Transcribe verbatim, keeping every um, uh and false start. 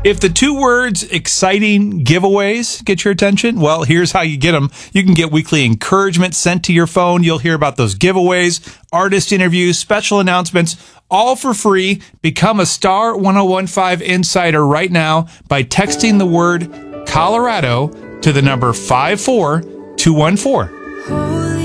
If the two words exciting giveaways get your attention, well, here's how you get them. You can get weekly encouragement sent to your phone. You'll hear about those giveaways, artist interviews, special announcements, all for free. Become a Star ten fifteen Insider right now by texting the word Colorado to the number five four two one four.